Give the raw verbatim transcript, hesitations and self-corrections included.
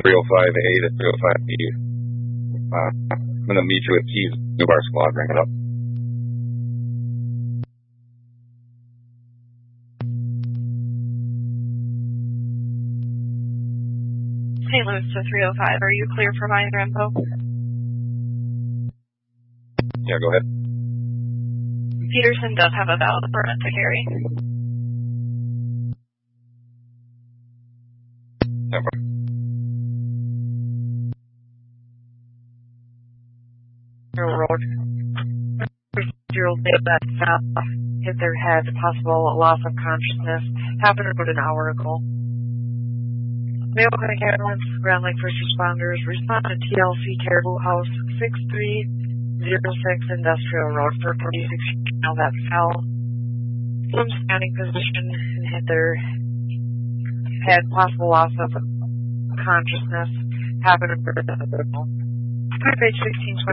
three oh five A to three oh five B. Uh, I'm going to meet you at Keys, New Bar Squad. Bring it up. Saint Louis to three oh five. Are you clear for minor info? Yeah, go ahead. Peterson does have a valid permit to carry. Never. Road. Zero that uh, hit their head, possible loss of consciousness. Happened about an hour ago. Mayo Clinic ambulance, Grand Lake first responders respond to T L C Caribou House six three zero six Industrial Road for forty-six now that fell from standing position and hit their head, possible loss of consciousness. Happened about an hour ago. Page sixteen twenty.